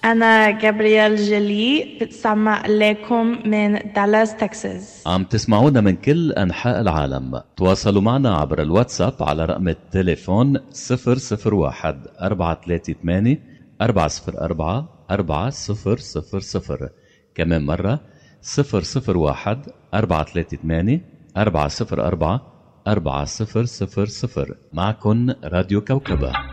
أنا جابرييل جيلي بتسمع لكم من دالاس تكساس. عم تسمعونا من كل أنحاء العالم. تواصلوا معنا عبر الواتساب على رقم التليفون 001 438 404 4000. كمان مرة 001 438 404 4000. معكن راديو كوكبة.